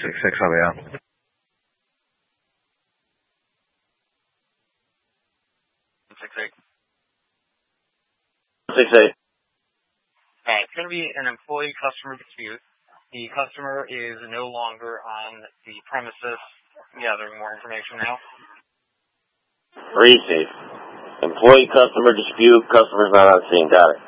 166, how are you? 168. 168. Alright, it's going to be an employee-customer dispute. The customer is no longer on the premises. Gathering more information now. Receive. Employee-customer dispute. Customer's not on scene. Got it.